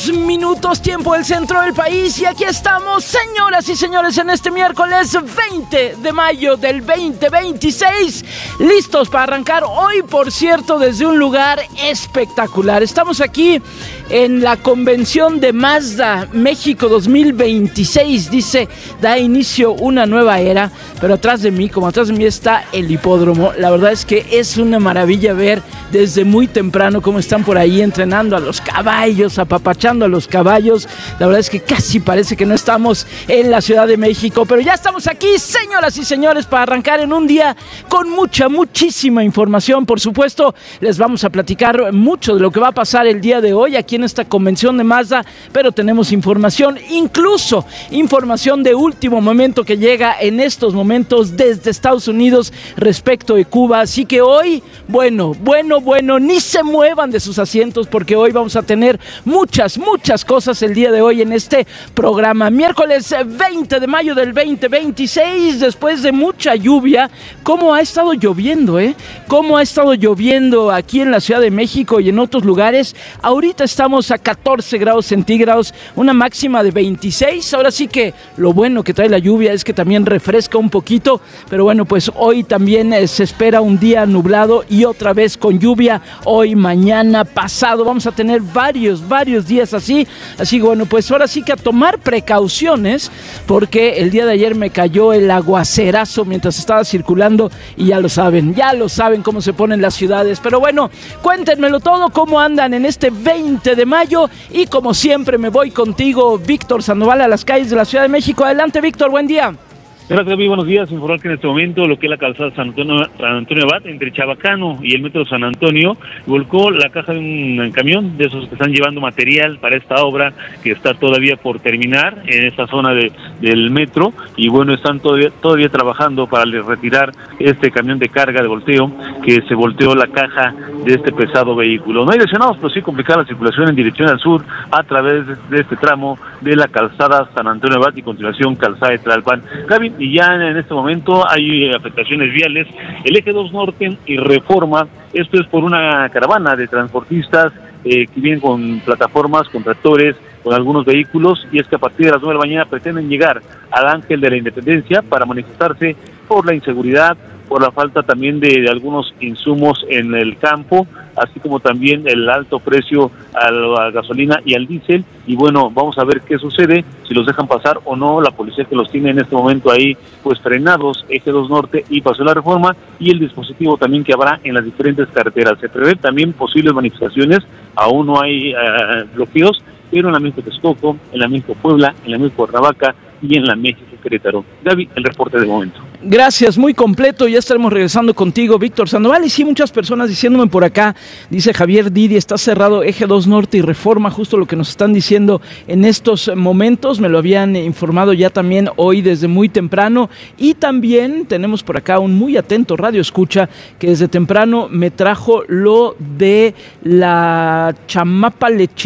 2 minutos, tiempo del centro del país, y aquí estamos, señoras y señores, en este miércoles 20 de mayo del 2026, listos para arrancar hoy, por cierto, desde un lugar espectacular. Estamos aquí en la convención de Mazda México 2026, dice, da inicio una nueva era, pero atrás de mí está el hipódromo. La verdad es que es una maravilla ver desde muy temprano cómo están por ahí entrenando a los caballos, apapachando a los caballos. La verdad es que casi parece que no estamos en la Ciudad de México, pero ya estamos aquí, señoras y señores, para arrancar en un día con muchísima información. Por supuesto, les vamos a platicar mucho de lo que va a pasar el día de hoy aquí en esta convención de Mazda, pero tenemos información, incluso información de último momento que llega en estos momentos desde Estados Unidos respecto de Cuba. Así que hoy, bueno, ni se muevan de sus asientos, porque hoy vamos a tener muchas cosas el día de hoy en este programa. Miércoles 20 de mayo del 2026, después de mucha lluvia. ¿Cómo ha estado lloviendo, cómo ha estado lloviendo aquí en la Ciudad de México y en otros lugares? Ahorita estamos a 14 grados centígrados, una máxima de 26. Ahora sí que lo bueno que trae la lluvia es que también refresca un poquito, pero bueno, pues hoy también se espera un día nublado y otra vez con lluvia. Hoy, mañana, pasado, vamos a tener varios días así que bueno, pues ahora sí que a tomar precauciones, porque el día de ayer me cayó el aguacerazo mientras estaba circulando y ya lo saben cómo se ponen las ciudades. Pero bueno, cuéntenmelo todo, cómo andan en este 20 de mayo, y como siempre me voy contigo, Víctor Sandoval, a las calles de la Ciudad de México. Adelante, Víctor, buen día. Gracias, Gaby, buenos días. Informar que en este momento lo que es la calzada San Antonio Abad, entre Chabacano y el metro San Antonio, volcó la caja de un camión de esos que están llevando material para esta obra que está todavía por terminar en esta zona del metro, y bueno, están todavía trabajando para retirar este camión de carga de volteo, que se volteó la caja de este pesado vehículo. No hay lesionados, pero sí complicada la circulación en dirección al sur a través de este tramo de la calzada San Antonio Abad y continuación calzada de Tlalpan. Gaby, y ya en este momento hay afectaciones viales, el eje 2 Norte y Reforma. Esto es por una caravana de transportistas que vienen con plataformas, con tractores, con algunos vehículos, y es que a partir de las 9 de la mañana pretenden llegar al Ángel de la Independencia para manifestarse por la inseguridad, por la falta también de algunos insumos en el campo, así como también el alto precio a la gasolina y al diésel. Y bueno, vamos a ver qué sucede, si los dejan pasar o no. La policía que los tiene en este momento ahí pues frenados, eje 2 Norte y Paseo de la Reforma, y el dispositivo también que habrá en las diferentes carreteras. Se prevé también posibles manifestaciones, aún no hay bloqueos, pero en la México Texcoco, en la México Puebla, en la México Cuernavaca y en la México Querétaro. Gaby, el reporte de momento. Gracias, muy completo. Ya estaremos regresando contigo, Víctor Sandoval. Y sí, muchas personas diciéndome por acá, dice Javier Didi, está cerrado eje 2 Norte y Reforma, justo lo que nos están diciendo en estos momentos. Me lo habían informado ya también hoy desde muy temprano. Y también tenemos por acá un muy atento radio escucha que desde temprano me trajo lo de la chamapa leche